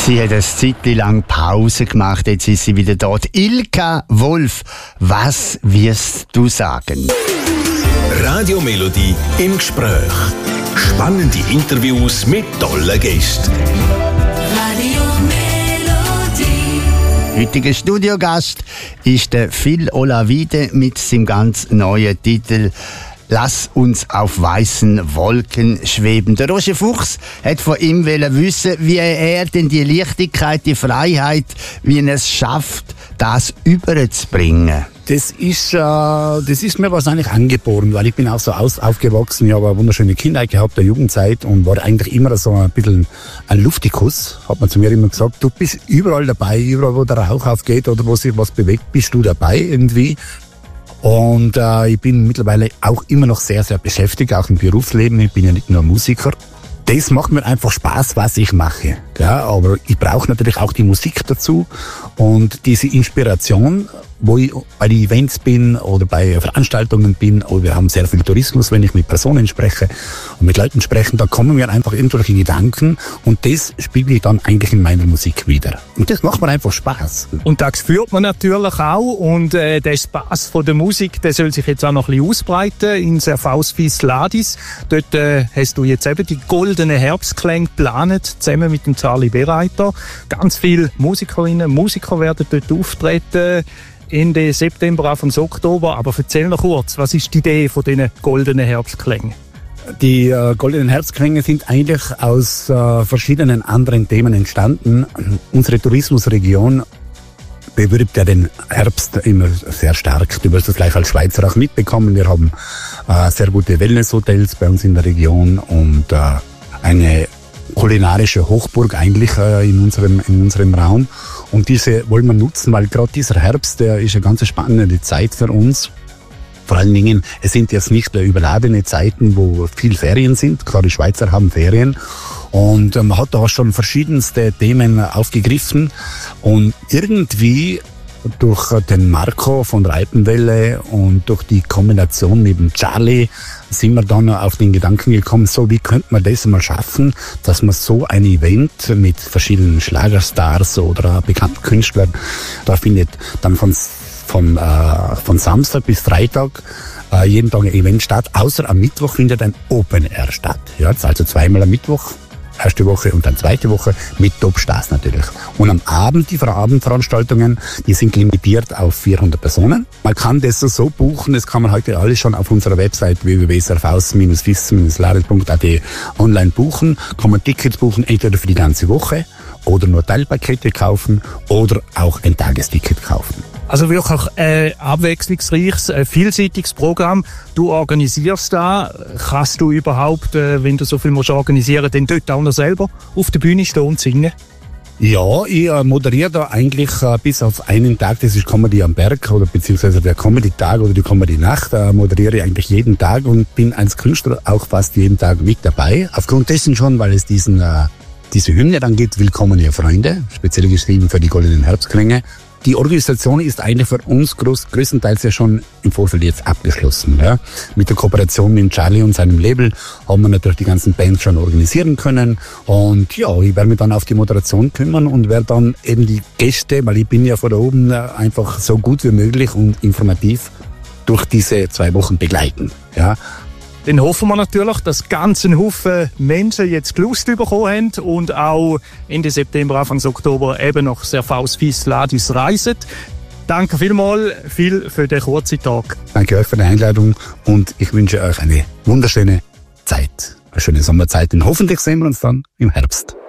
Sie hat eine Zeit lang Pause gemacht, jetzt ist sie wieder dort. Ilka Wolf, was wirst du sagen? Radio Melodie im Gespräch. Spannende Interviews mit tollen Gästen. Radio Melodie. Heutiger Studiogast ist der Phil Olavide mit seinem ganz neuen Titel «Lass uns auf weißen Wolken schweben». Der Roger Fuchs hat von ihm wissen, wie er denn die Leichtigkeit, die Freiheit, wie er es schafft, das überzubringen. Das ist mir wahrscheinlich angeboren, weil ich bin auch so aufgewachsen. Ich habe eine wunderschöne Kindheit gehabt, eine Jugendzeit, und war eigentlich immer so ein bisschen ein Luftikus, hat man zu mir immer gesagt. Du bist überall dabei, überall wo der Rauch aufgeht oder wo sich was bewegt, bist du dabei irgendwie. Und ich bin mittlerweile auch immer noch sehr, sehr beschäftigt, auch im Berufsleben. Ich bin ja nicht nur Musiker. Das macht mir einfach Spaß, was ich mache. Ja, aber ich brauche natürlich auch die Musik dazu und diese Inspiration, wo ich bei den Events bin oder bei Veranstaltungen bin, oder wir haben sehr viel Tourismus, wenn ich mit Personen spreche und mit Leuten spreche, da kommen mir einfach irgendwelche Gedanken und das spiegel ich dann eigentlich in meiner Musik wieder. Und das macht mir einfach Spaß. Und das spürt man natürlich auch, und der Spaß von der Musik, der soll sich jetzt auch noch ein bisschen ausbreiten in Serfaus-Fils Ladis. Dort hast du jetzt eben die goldenen Herbstklänge geplant, zusammen mit dem Charlie Bereiter. Ganz viele Musikerinnen und Musiker werden dort auftreten. Ende September, Anfang Oktober. Aber erzähl noch kurz, was ist die Idee von diesen goldenen Herbstklängen? Die goldenen Herbstklänge sind eigentlich aus verschiedenen anderen Themen entstanden. Unsere Tourismusregion bewirbt ja den Herbst immer sehr stark. Du wirst das gleich als Schweizer auch mitbekommen. Wir haben sehr gute Wellnesshotels bei uns in der Region und eine kulinarische Hochburg eigentlich in unserem Raum. Und diese wollen wir nutzen, weil gerade dieser Herbst, der ist eine ganz spannende Zeit für uns. Vor allen Dingen, es sind jetzt nicht überladene Zeiten, wo viel Ferien sind. Klar, die Schweizer haben Ferien. Und man hat da schon verschiedenste Themen aufgegriffen. Und irgendwie durch den Marco von Reitenwelle und durch die Kombination mit dem Charlie sind wir dann auf den Gedanken gekommen, so wie könnte man das mal schaffen, dass man so ein Event mit verschiedenen Schlagerstars oder bekannten Künstlern, da findet dann von Samstag bis Freitag jeden Tag ein Event statt, außer am Mittwoch findet ein Open Air statt. Ja, das ist also zweimal am Mittwoch. Erste Woche und dann zweite Woche mit Top-Stars natürlich. Und am Abend, die Abendveranstaltungen, die sind limitiert auf 400 Personen. Man kann das so buchen, das kann man heute alles schon auf unserer Website www.serfaus-fils-ladis.at online buchen. Kann man Tickets buchen, entweder für die ganze Woche oder nur Teilpakete kaufen oder auch ein Tagesticket kaufen. Also wirklich abwechslungsreiches, vielseitiges Programm. Du organisierst da. Kannst du überhaupt, wenn du so viel musst organisieren, dann dort auch noch selber auf der Bühne stehen und singen? Ja, ich moderiere da eigentlich bis auf einen Tag, das ist Comedy am Berg oder beziehungsweise der Comedy-Tag oder die Comedy-Nacht, moderiere ich eigentlich jeden Tag und bin als Künstler auch fast jeden Tag mit dabei. Aufgrund dessen schon, weil es diese Hymne dann gibt, Willkommen ihr Freunde, speziell geschrieben für die goldenen Herbstklänge. Die Organisation ist eigentlich für uns größtenteils ja schon im Vorfeld jetzt abgeschlossen. Ja. Mit der Kooperation mit Charlie und seinem Label haben wir natürlich die ganzen Bands schon organisieren können. Und ja, ich werde mich dann auf die Moderation kümmern und werde dann eben die Gäste, weil ich bin ja von da oben einfach so gut wie möglich und informativ durch diese 2 Wochen begleiten. Ja. Dann hoffen wir natürlich, dass ganz ein Haufen Menschen jetzt Lust bekommen haben und auch Ende September, Anfang Oktober eben nach Serfaus-Fils Ladis reisen. Danke vielmals, Phil, für den kurzen Tag. Danke euch für die Einladung und ich wünsche euch eine wunderschöne Zeit, eine schöne Sommerzeit. Und hoffentlich sehen wir uns dann im Herbst.